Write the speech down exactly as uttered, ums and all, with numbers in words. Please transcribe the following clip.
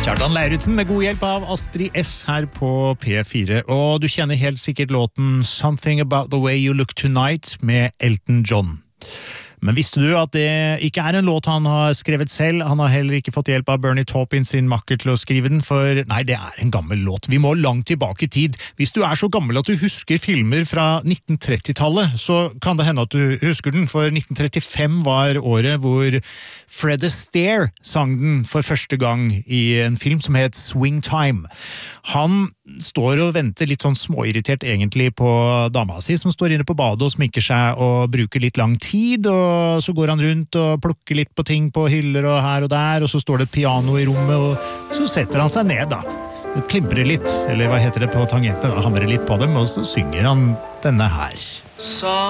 Kjartan Lauritzen med god hjelp av Astrid S her på P fire, og du kjenner helt sikkert låten Something About The Way You Look Tonight med Elton John. Men visste du at det ikke er en låt han har skrevet selv? Han har heller ikke fått hjelp av Bernie Taupin sin makker til å skrive den, for nei, det er en gammel låt. Vi må langt tilbake i tid. Hvis du er så gammel at du husker filmer fra nitten tretti-tallet, så kan det hende at du husker den, for nitten trettifem var året hvor Fred Astaire sang den for første gang i en film som het Swing Time. Han står og venter litt sånn småirritert egentlig på dama si, som står inne på badet og sminker seg og bruker litt lang tid, og så går han rundt og plukker litt på ting på hyller og her og der, og så står det et piano i rommet, og så setter han seg ned da, og klimprer litt, eller hva heter det på tangentene, hamrer litt på dem, og så synger han denne her.